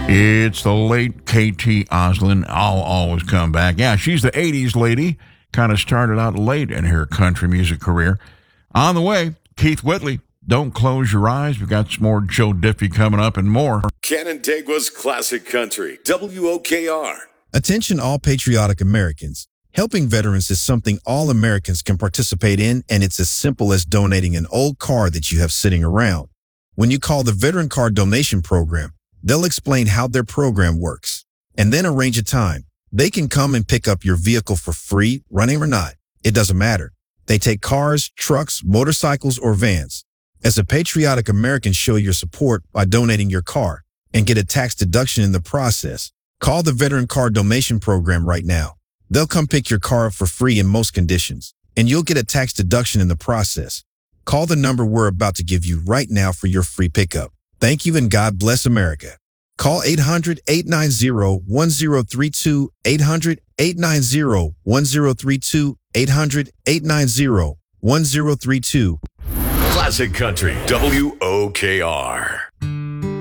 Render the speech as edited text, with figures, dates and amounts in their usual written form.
It's the late KT Oslin. I'll always come back. Yeah, she's the 80s lady. Kind of started out late in her country music career. On the way, Keith Whitley. Don't close your eyes. We've got some more Joe Diffie coming up and more. Canandaigua's Classic Country, WOKR. Attention all patriotic Americans. Helping veterans is something all Americans can participate in, and it's as simple as donating an old car that you have sitting around. When you call the Veteran Car Donation Program, they'll explain how their program works and then arrange a time. They can come and pick up your vehicle for free, running or not. It doesn't matter. They take cars, trucks, motorcycles, or vans. As a patriotic American, show your support by donating your car and get a tax deduction in the process. Call the Veteran Car Donation Program right now. They'll come pick your car up for free in most conditions, and you'll get a tax deduction in the process. Call the number we're about to give you right now for your free pickup. Thank you, and God bless America. Call 800-890-1032, 800-890-1032, 800-890-1032. Classic Country, WOKR.